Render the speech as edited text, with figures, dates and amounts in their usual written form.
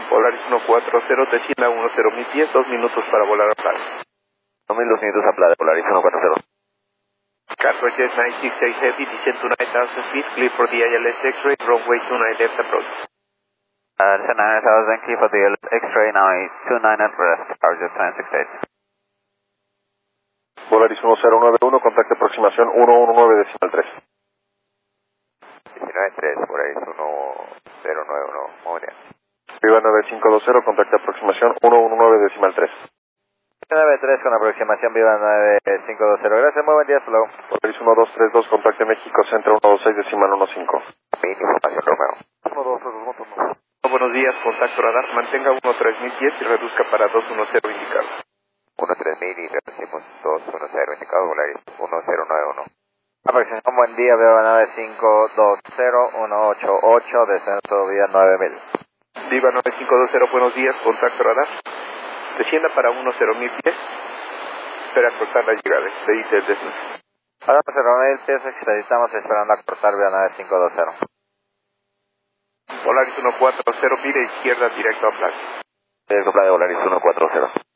Polaris 140, descienda 10 pies, 2 minutos para volar a Playa. 2 minutos a Playa, Polaris 140. Cargo Jet 968 Heavy, descend to 9,000 feet, clear for the ILS X-ray, runway 29 left approach. Descend 9,000, clear for the ILS X-ray, now 29 at rest, Cargo Jet 968. Polaris 1091, contacto aproximación 119.3. 19.3, Polaris 1091, muy bien. Viva 9520, contacto aproximación 119.3. 93 con aproximación Viva 9520, gracias, muy buen día, hasta luego. Polaris 1232, contacto México Centro 126.15. Información Romeo. 123, Buenos días, contacto radar, mantenga 13,000 pies y reduzca para 210 indicado. 13,000 y reducimos 210 indicado, Polaris 1091. Aproximación, buen día, Viva 9520, 188, descenso vía 9000. Viva 9520, buenos días, contacto radar. Descienda para 10,000 pies. Espera cortar la llegada. Se dice el descenso. Ahora 0,000 pies, estamos esperando a cortar vía 9520. Polaris 140, vira izquierda directo a Playa. Directo Playa, Polaris 140.